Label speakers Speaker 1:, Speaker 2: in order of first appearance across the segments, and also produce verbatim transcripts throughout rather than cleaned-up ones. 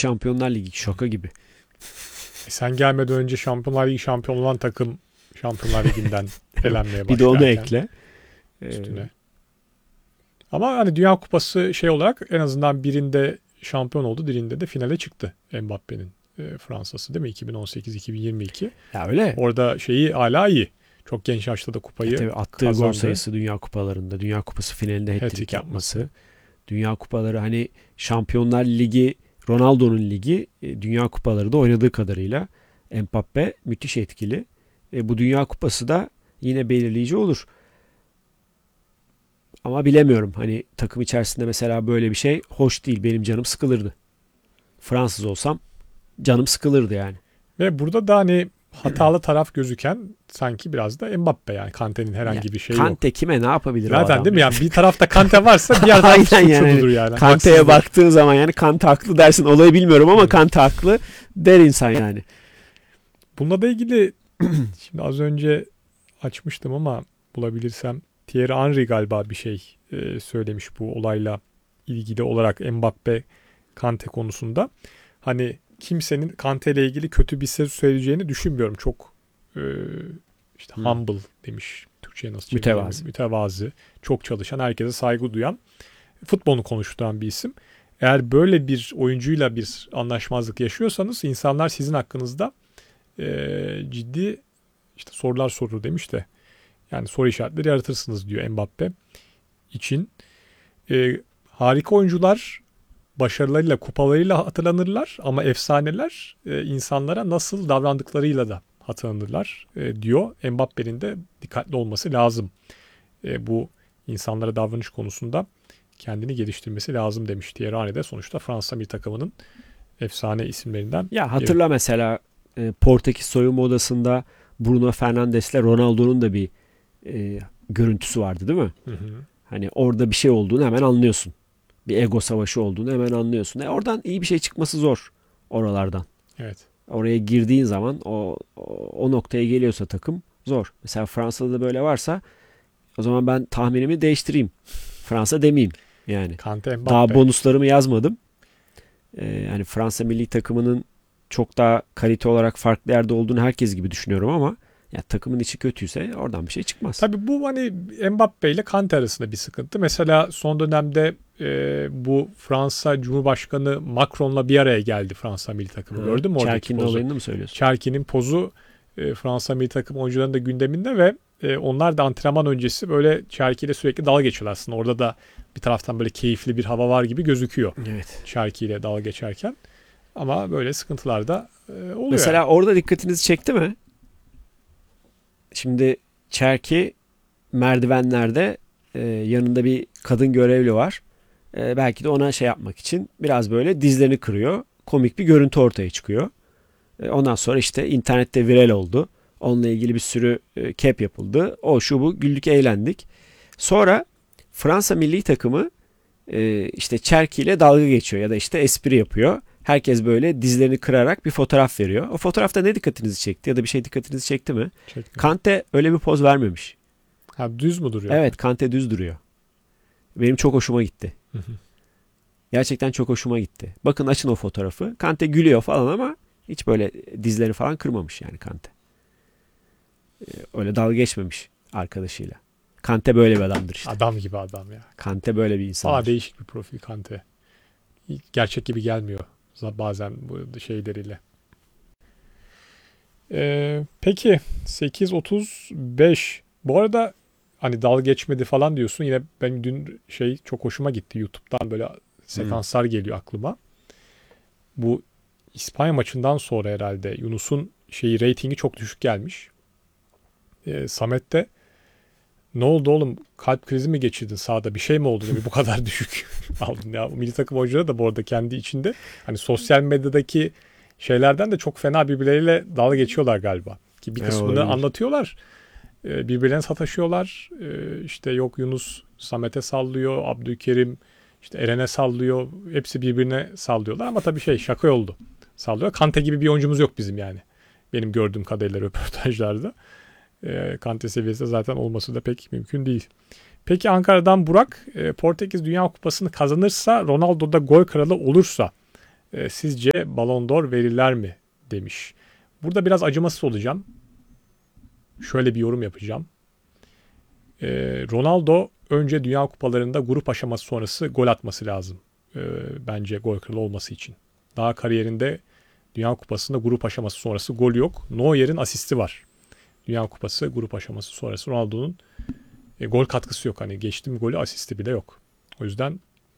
Speaker 1: Şampiyonlar Ligi şaka gibi.
Speaker 2: E sen gelmeden önce Şampiyonlar Ligi şampiyon olan takım Şampiyonlar Ligi'nden elenmeye başlarken.
Speaker 1: Bir de onu ekle.
Speaker 2: Üstüne. Ee... Ama hani Dünya Kupası şey olarak en azından birinde şampiyon oldu, birinde de finale çıktı Mbappe'nin e, Fransa'sı değil mi? iki bin on sekiz iki bin yirmi iki.
Speaker 1: Ya öyle.
Speaker 2: Orada şeyi hala iyi. Çok genç yaşta da kupayı
Speaker 1: tabii attığı
Speaker 2: kazandı.
Speaker 1: Gol sayısı Dünya Kupalarında, Dünya Kupası finalinde hat-trick yapması. yapması. Dünya Kupaları hani Şampiyonlar Ligi, Ronaldo'nun ligi, Dünya Kupaları da oynadığı kadarıyla Mbappe müthiş etkili. E, bu Dünya Kupası da yine belirleyici olur. Ama bilemiyorum. Hani takım içerisinde mesela böyle bir şey hoş değil. Benim canım sıkılırdı. Fransız olsam canım sıkılırdı yani.
Speaker 2: Ve burada da hani hatalı taraf gözüken sanki biraz da Mbappe yani. Kante'nin herhangi
Speaker 1: ya,
Speaker 2: bir şeyi yok.
Speaker 1: Kante kime ne yapabilir?
Speaker 2: Zaten değil mi? Yani bir tarafta Kante varsa bir yerden suçludur yani. yani.
Speaker 1: Kante'ye baktığın zaman yani Kante haklı dersin. Olayı bilmiyorum ama Kante haklı der insan yani.
Speaker 2: Bununla da ilgili şimdi az önce açmıştım ama bulabilirsem Thierry Henry galiba bir şey e, söylemiş bu olayla ilgili olarak Mbappe Kante konusunda. Hani kimsenin Kante ile ilgili kötü bir söz söyleyeceğini düşünmüyorum. Çok e, işte hmm. humble demiş. Türkçe'ye nasıl çevireyim?
Speaker 1: Mütevazi.
Speaker 2: Mütevazi. Çok çalışan, herkese saygı duyan, futbolunu konuşturan bir isim. Eğer böyle bir oyuncuyla bir anlaşmazlık yaşıyorsanız insanlar sizin hakkınızda e, ciddi işte sorular sorur demiş de. Yani soru işaretleri yaratırsınız diyor Mbappe için. E, harika oyuncular başarılarıyla, kupalarıyla hatırlanırlar ama efsaneler e, insanlara nasıl davrandıklarıyla da hatırlanırlar e, diyor. Mbappe'nin de dikkatli olması lazım. E, bu insanlara davranış konusunda kendini geliştirmesi lazım demiş Thierry Henry de. Sonuçta Fransa milli takımının efsane isimlerinden.
Speaker 1: Ya hatırla biri. Mesela e, Portekiz soyunma odasında Bruno Fernandes'le Ronaldo'nun da bir e, görüntüsü vardı değil mi? Hı hı. Hani orada bir şey olduğunu hemen anlıyorsun. Bir ego savaşı olduğunu hemen anlıyorsun. E oradan iyi bir şey çıkması zor oralardan.
Speaker 2: Evet.
Speaker 1: Oraya girdiğin zaman o, o, o noktaya geliyorsa takım zor. Mesela Fransa'da da böyle varsa o zaman ben tahminimi değiştireyim. Fransa demeyeyim. Yani
Speaker 2: Kante, Mbappe.
Speaker 1: Daha bonuslarımı yazmadım. Ee, yani Fransa milli takımının çok daha kalite olarak farklı yerde olduğunu herkes gibi düşünüyorum ama ya takımın içi kötüyse oradan bir şey çıkmaz.
Speaker 2: Tabii bu hani Mbappe ile Kante arasında bir sıkıntı. Mesela son dönemde e, bu Fransa Cumhurbaşkanı Macron'la bir araya geldi Fransa milli takımı. Hı. Gördün mü oradaki
Speaker 1: Çerki'nin
Speaker 2: pozu?
Speaker 1: olayını mı söylüyorsun?
Speaker 2: Çerki'nin pozu e, Fransa milli takım oyuncularının da gündeminde ve e, onlar da antrenman öncesi böyle Çerki ile sürekli dalga geçiyorlar aslında. Orada da bir taraftan böyle keyifli bir hava var gibi gözüküyor.
Speaker 1: Evet.
Speaker 2: Çerki ile dalga geçerken. Ama böyle sıkıntılar da e, oluyor.
Speaker 1: Mesela
Speaker 2: yani.
Speaker 1: Orada dikkatinizi çekti mi? Şimdi Çerki merdivenlerde e, yanında bir kadın görevli var. E, belki de ona şey yapmak için biraz böyle dizlerini kırıyor. Komik bir görüntü ortaya çıkıyor. E, ondan sonra işte internette viral oldu. Onunla ilgili bir sürü e, cap yapıldı. O şu bu güldük eğlendik. Sonra Fransa milli takımı e, işte Çerki ile dalga geçiyor ya da işte espri yapıyor. Herkes böyle dizlerini kırarak bir fotoğraf veriyor. O fotoğrafta ne dikkatinizi çekti ya da bir şey dikkatinizi çekti mi?
Speaker 2: Çektim.
Speaker 1: Kante öyle bir poz vermemiş.
Speaker 2: Ha, düz mü duruyor?
Speaker 1: Evet, Kante düz duruyor. Benim çok hoşuma gitti.
Speaker 2: Hı hı.
Speaker 1: Gerçekten çok hoşuma gitti. Bakın açın o fotoğrafı. Kante gülüyor falan ama hiç böyle dizleri falan kırmamış yani Kante. Öyle dalga geçmemiş arkadaşıyla. Kante böyle bir adamdır işte.
Speaker 2: Adam gibi adam ya.
Speaker 1: Kante böyle bir insan.
Speaker 2: Aa, değişik bir profil Kante. Gerçek gibi gelmiyor bazen bu şeyleriyle. Ee, peki sekiz otuz beş. Bu arada hani dalga geçmedi falan diyorsun. Yine ben dün şey çok hoşuma gitti. YouTube'dan böyle sekanslar hmm. geliyor aklıma. Bu İspanya maçından sonra herhalde Yunus'un şeyi reytingi çok düşük gelmiş. Ee, Samet de ne oldu oğlum, kalp krizi mi geçirdin sahada, bir şey mi oldu bu kadar düşük aldın ya. Milli takım oyuncuları da bu arada kendi içinde hani sosyal medyadaki şeylerden de çok fena birbirleriyle dalga geçiyorlar galiba. Ki bir kısmını e, anlatıyorlar. Ee, birbirlerine sataşıyorlar. Ee, işte yok Yunus Samet'e sallıyor, Abdülkerim işte Eren'e sallıyor. Hepsi birbirine sallıyorlar ama tabii şey şaka oldu. Sallıyor. Kante gibi bir oyuncumuz yok bizim yani. Benim gördüğüm kadarıyla röportajlarda. Kante seviyesi zaten olması da pek mümkün değil. Peki Ankara'dan Burak, Portekiz Dünya Kupası'nı kazanırsa, Ronaldo da gol kralı olursa E, sizce Ballon d'Or verirler mi demiş. Burada biraz acımasız olacağım. Şöyle bir yorum yapacağım. E, Ronaldo önce Dünya Kupalarında grup aşaması sonrası gol atması lazım. E, bence gol kralı olması için. Daha kariyerinde Dünya Kupası'nda grup aşaması sonrası gol yok. Neuer'in asisti var. Dünya Kupası grup aşaması sonrası Ronaldo'nun e, gol katkısı yok. Hani geçti mi golü, asisti bile yok. O yüzden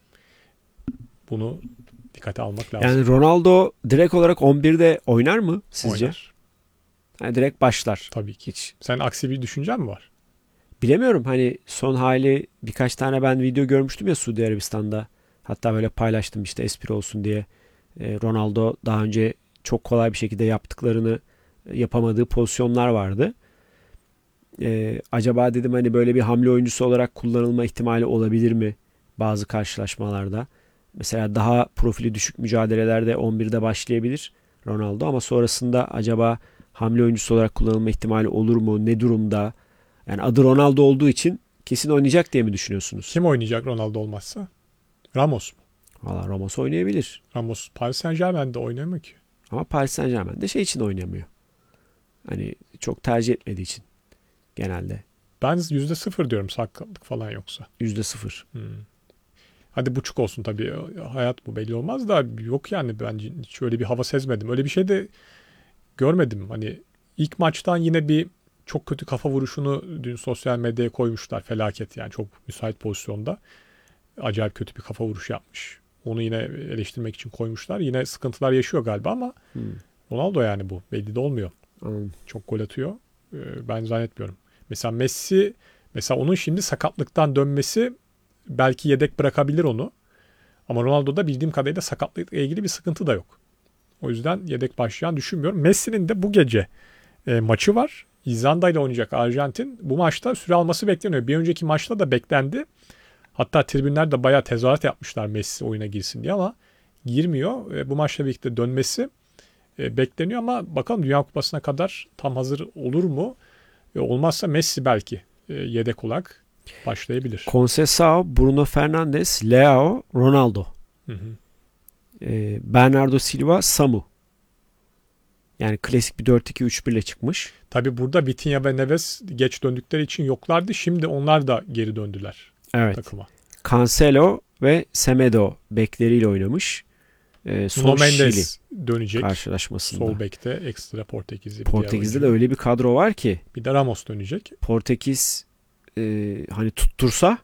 Speaker 2: bunu dikkate almak lazım.
Speaker 1: Yani Ronaldo direkt olarak on birde oynar mı sizce?
Speaker 2: Oynar.
Speaker 1: Yani direkt başlar.
Speaker 2: Tabii ki.
Speaker 1: Hiç
Speaker 2: Sen aksi bir düşüncen mi var?
Speaker 1: bilemiyorum. Hani son hali birkaç tane ben video görmüştüm ya Suudi Arabistan'da. Hatta böyle paylaştım işte espri olsun diye. E, Ronaldo daha önce çok kolay bir şekilde yaptıklarını yapamadığı pozisyonlar vardı. E, acaba dedim hani böyle bir hamle oyuncusu olarak kullanılma ihtimali olabilir mi bazı karşılaşmalarda? Mesela daha profili düşük mücadelelerde on birde başlayabilir Ronaldo ama sonrasında acaba hamle oyuncusu olarak kullanılma ihtimali olur mu? Ne durumda? Yani adı Ronaldo olduğu için kesin oynayacak diye mi düşünüyorsunuz?
Speaker 2: Kim oynayacak Ronaldo olmazsa? Ramos mu?
Speaker 1: Valla Ramos oynayabilir.
Speaker 2: Ramos Paris Saint-Germain'de oynamıyor ki.
Speaker 1: Ama Paris Saint-Germain de şey için oynamıyor. Hani çok tercih etmediği için genelde.
Speaker 2: Ben yüzde sıfır diyorum sakatlık falan yoksa.
Speaker 1: Yüzde sıfır.
Speaker 2: Hmm. Hadi buçuk olsun tabii. Hayat bu belli olmaz da yok yani bence hiç öyle bir hava sezmedim. Öyle bir şey de görmedim. Hani ilk maçtan yine bir çok kötü kafa vuruşunu dün sosyal medyaya koymuşlar. Felaket yani çok müsait pozisyonda. Acayip kötü bir kafa vuruşu yapmış. Onu yine eleştirmek için koymuşlar. Yine sıkıntılar yaşıyor galiba ama
Speaker 1: Hmm.
Speaker 2: Ronaldo yani bu. Belli de olmuyor.
Speaker 1: Anladım.
Speaker 2: Çok gol atıyor. Ee, Ben zannetmiyorum. Mesela Messi, mesela onun şimdi sakatlıktan dönmesi belki yedek bırakabilir onu. Ama Ronaldo'da bildiğim kadarıyla sakatlıkla ilgili bir sıkıntı da yok. O yüzden yedek başlayan düşünmüyorum. Messi'nin de bu gece e, maçı var. İzlanda ile oynayacak Arjantin. Bu maçta süre alması bekleniyor. Bir önceki maçta da beklendi. Hatta tribünler de bayağı tezahürat yapmışlar Messi oyuna girsin diye ama girmiyor. E, bu maçla birlikte dönmesi e, bekleniyor ama bakalım Dünya Kupası'na kadar tam hazır olur mu? E, olmazsa Messi belki e, yedek olarak başlayabilir.
Speaker 1: Conceição, Bruno Fernandes, Leao, Ronaldo.
Speaker 2: Hı hı.
Speaker 1: Ee, Bernardo Silva, Samu. Yani klasik bir dört iki üç bir ile çıkmış.
Speaker 2: Tabii burada Vitinha ve Neves geç döndükleri için yoklardı. Şimdi onlar da geri döndüler
Speaker 1: Evet.
Speaker 2: takıma.
Speaker 1: Cancelo ve Semedo bekleriyle oynamış. Ee, son
Speaker 2: Nuno
Speaker 1: Şili
Speaker 2: Mendes dönecek.
Speaker 1: karşılaşmasında.
Speaker 2: Sol bekte ekstra Portekizli. bir
Speaker 1: Portekiz'de de
Speaker 2: diğer oyuncu.
Speaker 1: öyle bir kadro var ki
Speaker 2: Bir de Ramos dönecek.
Speaker 1: Portekiz e, hani tuttursa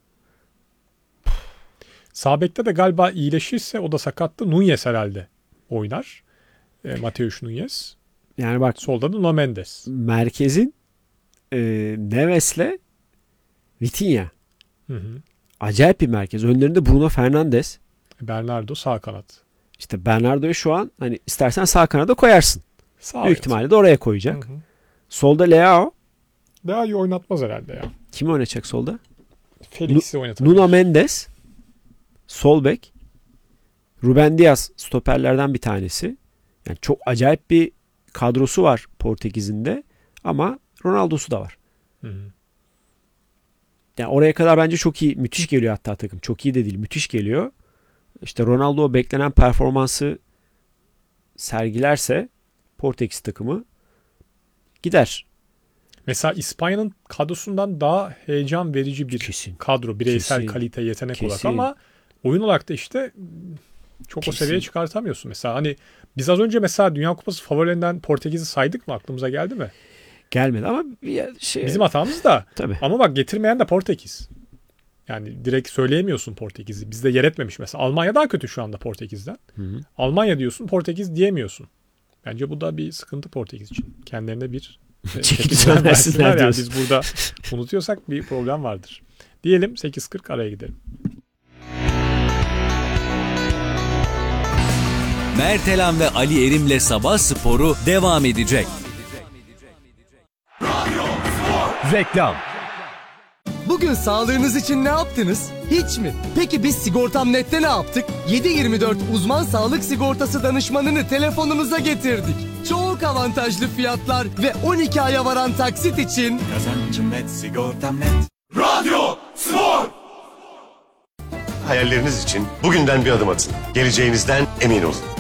Speaker 2: Sağ bekte de galiba iyileşirse o da sakattı. Nunez herhalde oynar. E, Mateus Nunez.
Speaker 1: yani bak
Speaker 2: Solda da Nuno Mendes.
Speaker 1: merkezin e, Neves'le Vitinha.
Speaker 2: Hı hı.
Speaker 1: Acayip bir merkez. Önlerinde Bruno Fernandes.
Speaker 2: Bernardo sağ kanat.
Speaker 1: İşte Bernardo'yu şu an hani istersen sağ kanada koyarsın.
Speaker 2: Sağ
Speaker 1: Büyük
Speaker 2: ayet.
Speaker 1: ihtimalle de oraya koyacak.
Speaker 2: Hı hı.
Speaker 1: Solda Leao.
Speaker 2: Daha iyi oynatmaz herhalde ya.
Speaker 1: Kim oynayacak solda?
Speaker 2: Felix'i oynatabilir.
Speaker 1: Nuno Mendes. Sol bek. Ruben Dias stoperlerden bir tanesi. Yani çok acayip bir kadrosu var Portekiz'in de ama Ronaldo'su da var.
Speaker 2: Hı hı.
Speaker 1: Yani oraya kadar bence çok iyi, müthiş geliyor hatta takım. Çok iyi de değil, müthiş geliyor. İşte Ronaldo o beklenen performansı sergilerse Portekiz takımı gider.
Speaker 2: Mesela İspanya'nın kadrosundan daha heyecan verici bir
Speaker 1: Kesin.
Speaker 2: kadro. Bireysel
Speaker 1: Kesin.
Speaker 2: kalite, yetenek
Speaker 1: Kesin.
Speaker 2: olarak ama oyun olarak da işte çok
Speaker 1: Kesin.
Speaker 2: o seviyeye çıkartamıyorsun. Mesela hani biz az önce mesela Dünya Kupası favorilerinden Portekiz'i saydık mı? Aklımıza geldi mi?
Speaker 1: Gelmedi ama bir şey.
Speaker 2: Bizim hatamız da.
Speaker 1: Tabii.
Speaker 2: Ama bak getirmeyen de Portekiz. Yani direkt söyleyemiyorsun Portekiz'i. Bizde yer etmemiş mesela. Almanya daha kötü şu anda Portekiz'den.
Speaker 1: Hı hı.
Speaker 2: Almanya diyorsun, Portekiz diyemiyorsun. Bence bu da bir sıkıntı Portekiz için. Kendilerine bir e,
Speaker 1: Çeki
Speaker 2: tepki
Speaker 1: düzen versinler
Speaker 2: yani
Speaker 1: diyorsun.
Speaker 2: biz burada unutuyorsak bir problem vardır. Diyelim sekiz kırk araya gidelim.
Speaker 3: Mertelan ve Ali Erim'le Sabah Sporu devam edecek.
Speaker 4: Reklam. Bugün sağlığınız için ne yaptınız? Hiç mi? Peki biz Sigortam Net'te ne yaptık? yedi yirmi dört uzman sağlık sigortası danışmanını telefonunuza getirdik. Çok avantajlı fiyatlar ve on iki aya varan taksit için
Speaker 5: Kazancım net, sigortam net. Radyo Spor! hayalleriniz için bugünden bir adım atın. Geleceğinizden emin olun.